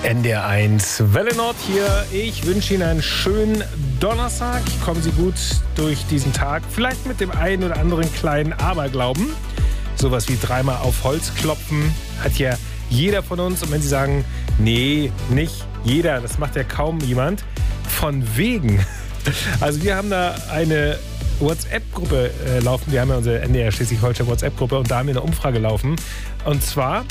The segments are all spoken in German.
NDR1 Welle Nord hier. Ich wünsche Ihnen einen schönen Donnerstag. Kommen Sie gut durch diesen Tag. Vielleicht mit dem einen oder anderen kleinen Aberglauben. Sowas wie dreimal auf Holz klopfen hat ja jeder von uns. Und wenn Sie sagen, nee, nicht jeder, das macht ja kaum jemand. Von wegen. Also wir haben da eine WhatsApp-Gruppe laufen. Wir haben ja unsere NDR Schleswig-Holstein WhatsApp-Gruppe und da haben wir eine Umfrage laufen. Und zwar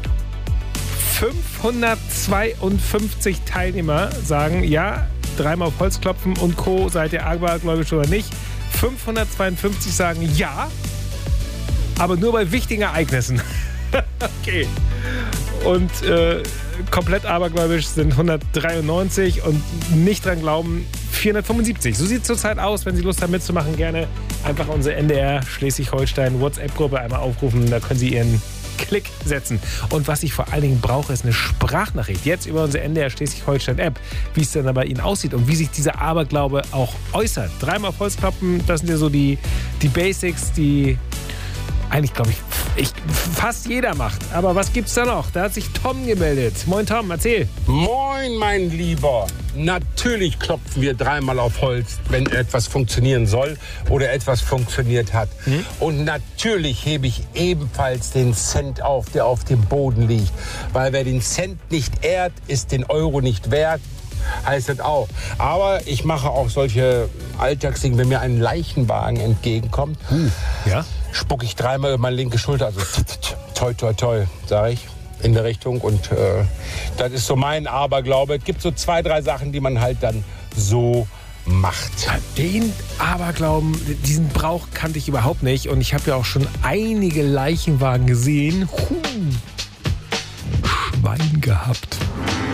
552 Teilnehmer sagen, ja, dreimal auf Holz klopfen und Co. Seid ihr abergläubisch oder nicht? 552 sagen ja, aber nur bei wichtigen Ereignissen. Okay. Und komplett abergläubisch sind 193 und nicht dran glauben 475. So sieht es zurzeit aus. Wenn Sie Lust haben mitzumachen, gerne einfach unsere NDR Schleswig-Holstein WhatsApp-Gruppe einmal aufrufen. Da können Sie Ihren Klick setzen. Und was ich vor allen Dingen brauche, ist eine Sprachnachricht. Jetzt über unsere NDR Schleswig-Holstein-App, wie es denn bei Ihnen aussieht und wie sich dieser Aberglaube auch äußert. Dreimal auf Holz kloppen, das sind ja so die Basics, die eigentlich, glaube ich, fast jeder macht. Aber was gibt's da noch? Da hat sich Tom gemeldet. Moin Tom, erzähl. Moin, mein Lieber. Natürlich klopfen wir dreimal auf Holz, wenn etwas funktionieren soll oder etwas funktioniert hat. Und natürlich hebe ich ebenfalls den Cent auf, der auf dem Boden liegt. Weil wer den Cent nicht ehrt, ist den Euro nicht wert. Heißt das auch. Aber ich mache auch solche Alltagsdinge, wenn mir ein Leichenwagen entgegenkommt, Ja? spucke ich dreimal über meine linke Schulter. Also toi, toi, toi, sage ich, in der Richtung. Und das ist so mein Aberglaube. Es gibt so 2, 3 Sachen, die man halt dann so macht. Den Aberglauben, diesen Brauch kannte ich überhaupt nicht. Und ich habe ja auch schon einige Leichenwagen gesehen. Schwein gehabt.